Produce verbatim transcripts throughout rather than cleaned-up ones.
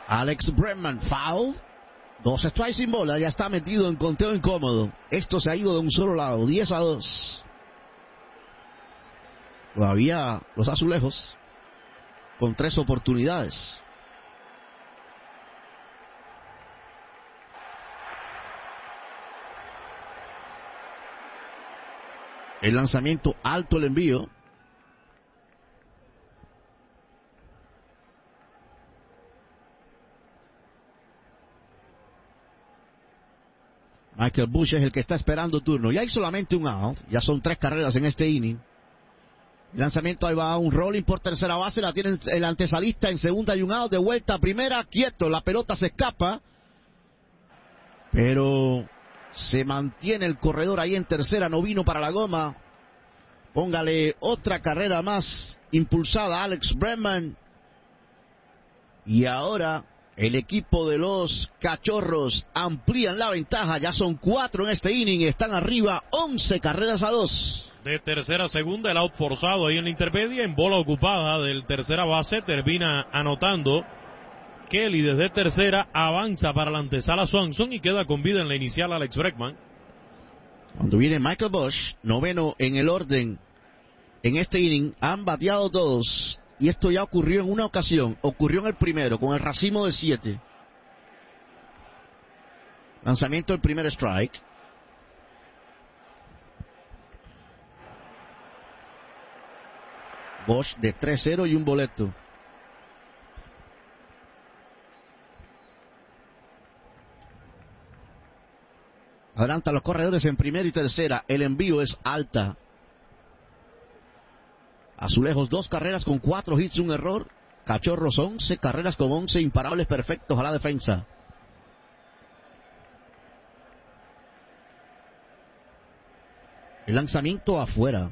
Alex Bregman, foul. Dos strikes sin bola, ya está metido en conteo incómodo. Esto se ha ido de un solo lado, diez a dos. Todavía los Azulejos con tres oportunidades. El lanzamiento alto, el envío. Michael Busch es el que está esperando turno. Ya hay solamente un out. Ya son tres carreras en este inning. El lanzamiento, ahí va un rolling por tercera base. La tiene el antesalista en segunda y un out. De vuelta a primera, quieto. La pelota se escapa. Pero se mantiene el corredor ahí en tercera. No vino para la goma. Póngale otra carrera más impulsada a Alex Bregman. Y ahora el equipo de los Cachorros amplían la ventaja. Ya son cuatro en este inning. Están arriba once carreras a dos. De tercera a segunda, el out forzado ahí en la intermedia. En bola ocupada del tercera base termina anotando Kelly desde tercera. Avanza para la antesala Swanson y queda con vida en la inicial Alex Bregman. Cuando viene Michael Busch, noveno en el orden en este inning, han bateado todos. Y esto ya ocurrió en una ocasión. Ocurrió en el primero, con el racimo de siete. Lanzamiento del primer strike. Busch de tres cero y un boleto. Adelanta los corredores en primera y tercera. El envío es alta. Azulejos dos carreras con cuatro hits, un error. Cachorros once carreras con once imparables perfectos a la defensa. El lanzamiento afuera.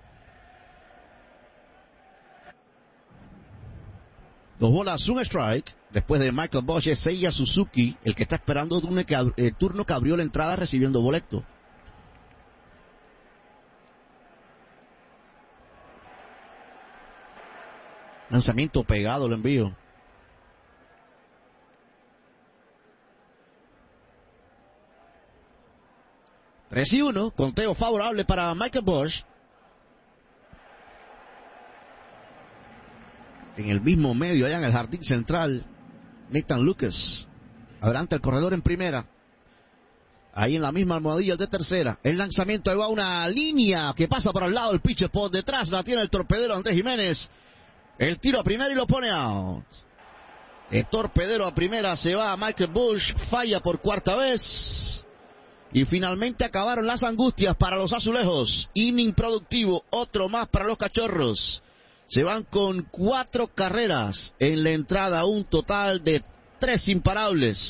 Dos bolas, un strike. Después de Michael Busch es Seiya Suzuki, el que está esperando el turno que, el turno que abrió la entrada recibiendo boleto. Lanzamiento pegado, el envío. tres y uno, conteo favorable para Michael Busch. En el mismo medio, allá en el jardín central, Nathan Lucas. Adelante el corredor en primera. Ahí en la misma almohadilla de tercera. El lanzamiento, ahí va una línea que pasa por al lado del pitcher. Por detrás la tiene el torpedero Andrés Jiménez. El tiro a primera y lo pone out. El torpedero a primera, se va a Michael Busch. Falla por cuarta vez. Y finalmente acabaron las angustias para los Azulejos. Inning productivo, otro más para los Cachorros. Se van con cuatro carreras en la entrada, un total de tres imparables.